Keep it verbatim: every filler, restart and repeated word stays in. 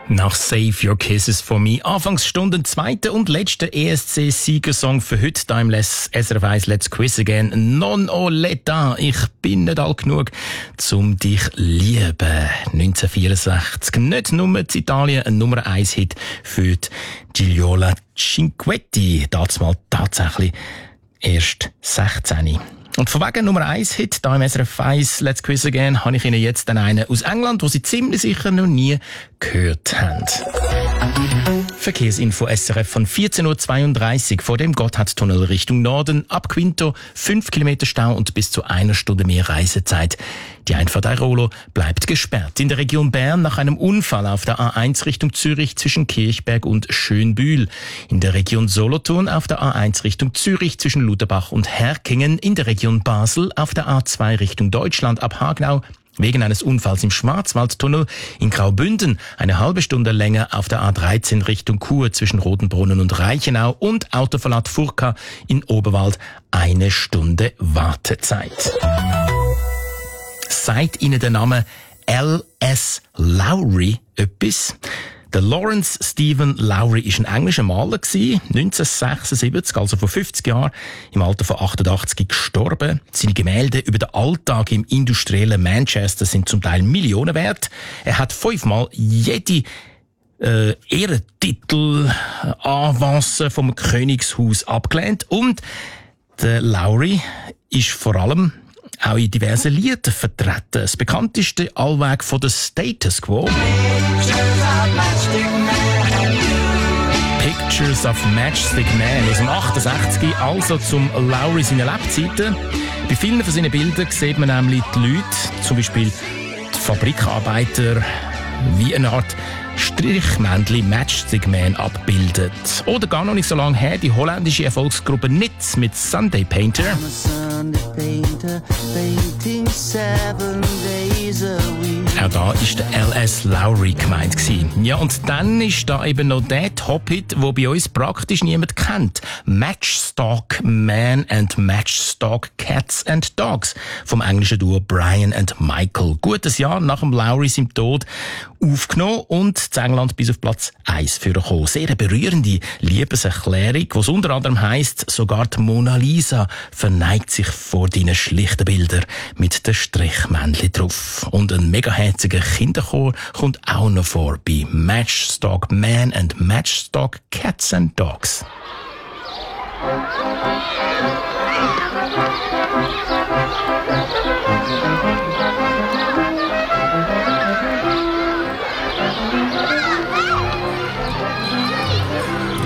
Nach Save Your Kisses for Me. Anfangsstunden, zweiter und letzter E S C-Siegersong für heute. Da im S R F eins Let's Quiz Again. Non o l'età. Ich bin nicht alt genug, zum dich lieben. neunzehnhundertvierundsechzig. Nicht nur in Italien ein Nummer eins Hit für die Gigliola Cinquetti. Das mal tatsächlich erst sechzehn. Und von wegen Nummer eins Hit, da im S R F eins Let's Quiz Again, habe ich Ihnen jetzt einen aus England, wo Sie ziemlich sicher noch nie gehört haben. Verkehrsinfo S R F von vierzehn Uhr zweiunddreißig vor dem Gotthardtunnel Richtung Norden. Ab Quinto fünf Kilometer Stau und bis zu einer Stunde mehr Reisezeit. Die Einfahrt Airolo bleibt gesperrt. In der Region Bern nach einem Unfall auf der A eins Richtung Zürich zwischen Kirchberg und Schönbühl. In der Region Solothurn auf der A eins Richtung Zürich zwischen Luderbach und Herkingen. In der Region Basel auf der A zwei Richtung Deutschland ab Hagenau. Wegen eines Unfalls im Schwarzwaldtunnel in Graubünden eine halbe Stunde länger auf der A dreizehn Richtung Chur zwischen Rotenbrunnen und Reichenau und Autoverlad Furka in Oberwald eine Stunde Wartezeit. Sagt Ihnen der Name L S Lowry etwas? Der Lawrence Stephen Lowry ist ein englischer Maler gewesen, neunzehnhundertsechsundsiebzig, also vor fünfzig Jahren, im Alter von achtundachtzig gestorben. Seine Gemälde über den Alltag im industriellen Manchester sind zum Teil Millionen wert. Er hat fünfmal jede äh, Ehrentitel, Avancen vom Königshaus abgelehnt und der Lowry ist vor allem auch in diversen Liedern vertreten. Das bekannteste allweg von der Status Quo. Pictures of Matchstick Man aus dem achtundsechzig, also zum Lowry seiner Lebzeiten. Bei vielen von seinen Bildern sieht man nämlich die Leute, zum Beispiel die Fabrikarbeiter, wie eine Art Strichmännchen Matchstick Man abbildet. Oder gar noch nicht so lange her, die holländische Erfolgsgruppe Nits mit Sunday Painter. Auch da ist der L S Lowry gemeint gewesen. Ja, und dann ist da eben noch der Top-Hit, den bei uns praktisch niemand kennt. Matchstock Man and Matchstock Cats and Dogs vom englischen Duo Brian and Michael. Gutes Jahr nach dem Lowry seinem Tod aufgenommen und in England bis auf Platz eins vorgekommen. Sehr eine berührende Liebeserklärung, was unter anderem heisst, sogar die Mona Lisa verneigt sich vor deinen schlichten Bildern mit den Strichmännchen drauf. Und ein mega herziger Kinderchor kommt auch noch vor bei Matchstock Man and Matchstock Cats and Dogs.